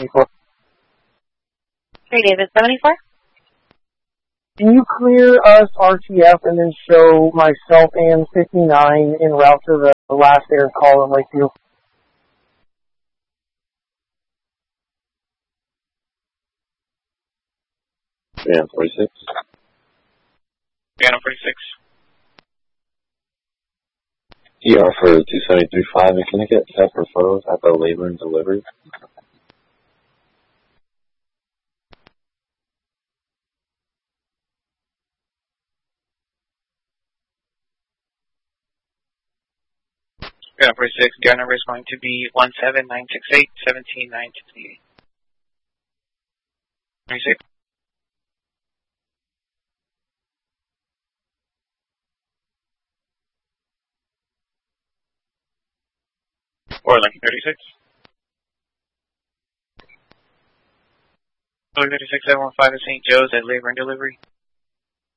74. Hey, David, 74? Can you clear us RTF and then show myself and 59 en route to the last air call in Lakeview? Yeah, 46. Yeah, 46. ER for 273.5, and can I get separate photos at the labor and delivery? Yeah, 46. The number is going to be 17968 17968. 36. Or like 36. Or 36 715 at St. Joe's at Labor and Delivery.